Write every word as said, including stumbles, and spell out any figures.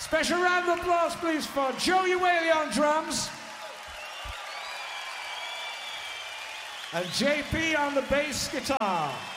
Special round of applause, please, for Joey Whaley on drums. And J P on the bass guitar.